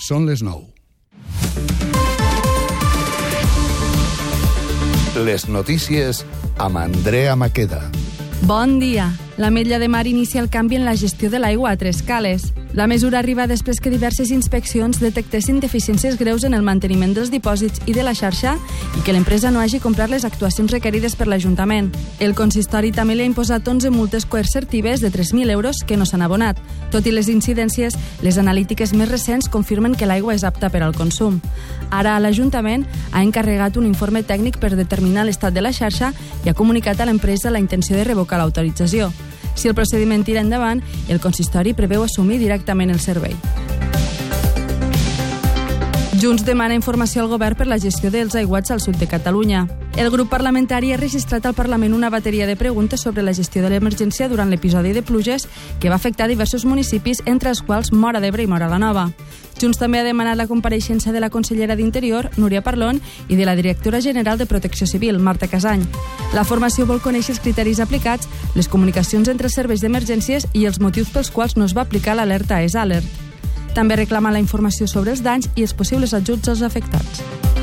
Són les 9. Les notícies amb Andrea Maqueda. Bon dia. L'Ametlla de Mar inicia el canvi en la gestió de l'aigua a Trescales. La mesura arriba després que diverses inspeccions detectessin deficiències greus en el manteniment dels dipòsits i de la xarxa i que l'empresa no hagi complert les actuacions requerides per l'Ajuntament. El consistori també li ha imposat 11 multes coercitives de 3.000 euros que no s'han abonat. Tot i les incidències, les analítiques més recents confirmen que l'aigua és apta per al consum. Ara l'Ajuntament ha encarregat un informe tècnic per determinar l'estat de la xarxa i ha comunicat a l'empresa la intenció de revocar l'autorització. Si el procediment tira endavant, el consistori preveu assumir directament el servei. Junts demana informació al govern per la gestió dels aiguats al sud de Catalunya. El grup parlamentari ha registrat al Parlament una bateria de preguntes sobre la gestió de l'emergència durant l'episodi de pluges que va afectar diversos municipis, entre els quals Móra d'Ebre i Móra la Nova. Junts també ha demanat la compareixença de la consellera d'Interior, Núria Parlon, i de la directora general de Protecció Civil, Marta Casany. La formació vol conèixer els criteris aplicats, les comunicacions entre serveis d'emergències i els motius pels quals no es va aplicar l'alerta ESAlert. També reclama la informació sobre els danys i els possibles ajuts als afectats.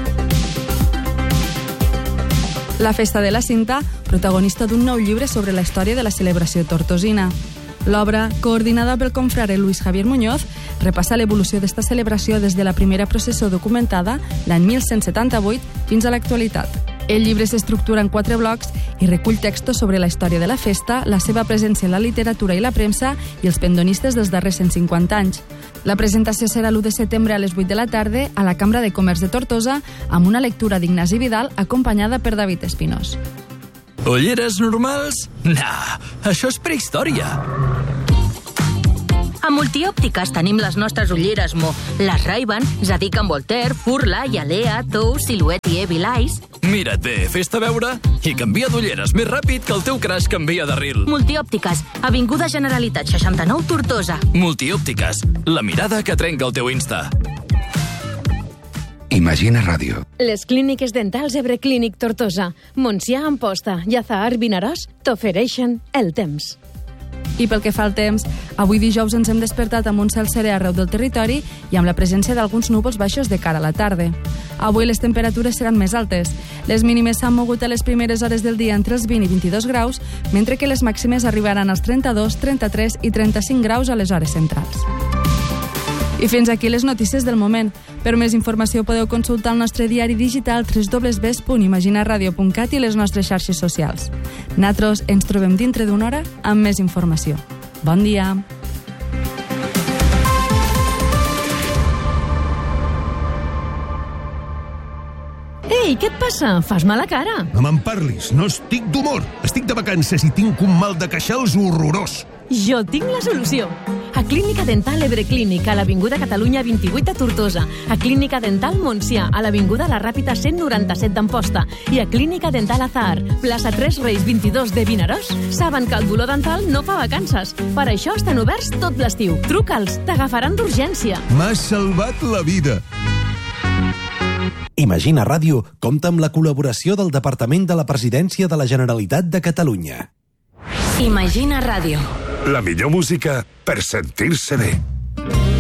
La Festa de la Cinta, protagonista d'un nou llibre sobre la història de la celebració tortosina. L'obra, coordinada pel confrare Luis Javier Muñoz, repassa l'evolució d'esta celebració des de la primera processó documentada, l'any 1178, fins a l'actualitat. El llibre s'estructura en 4 blocs i recull textos sobre la història de la festa, la seva presència en la literatura i la premsa i els pendonistes dels darrers 150 anys. La presentació serà l'1 de setembre a les 8 de la tarda a la Cambra de Comerç de Tortosa amb una lectura d'Ignasi Vidal acompanyada per David Espinós. Ulleres normals? Nah, això és prehistòria. A Multiòptiques tenim les nostres ulleres les Ray-Ban, Zadig and Voltaire, Furla, Yalea, Tous, Silhouette i Evil Eyes. Mira't bé, fes-te veure i canvia d'ulleres més ràpid que el teu crush canvia de ril. Multiòptiques, Avinguda Generalitat 69, Tortosa. Multiòptiques, la mirada que trenca el teu Insta. Imagina Ràdio. Les clíniques dentals Ebre Clínic Tortosa, Montsià Amposta i Azahar Vinaròs t'ofereixen el temps. I pel que fa al temps, avui dijous ens hem despertat amb un cel serè arreu del territori i amb la presència d'alguns núvols baixos de cara a la tarda. Avui les temperatures seran més altes. Les mínimes s'han mogut a les primeres hores del dia entre els 20 i 22 graus, mentre que les màximes arribaran als 32, 33 i 35 graus a les hores centrals. I fins aquí les notícies del moment. Per més informació podeu consultar el nostre diari digital www.imaginaradio.cat i les nostres xarxes socials. Nosaltres ens trobem dintre d'una hora amb més informació. Bon dia! Ei, què et passa? Fas mala cara. No me'n parlis, no estic d'humor. Estic de vacances i tinc un mal de queixals horrorós. Jo tinc la solució. A Clínica Dental Ebre Clínic, a l'Avinguda Catalunya 28 a Tortosa, a Clínica Dental Montsià, a l'Avinguda La Ràpita 197 d'Amposta i a Clínica Dental Azahar, plaça 3 Reis 22 de Vinaròs, saben que el dolor dental no fa vacances. Per això estan oberts tot l'estiu. Truca'ls, t'agafaran d'urgència. M'has salvat la vida. Imagina Ràdio compta amb la col·laboració del Departament de la Presidència de la Generalitat de Catalunya. Imagina Ràdio. La millor música per sentir-se bé.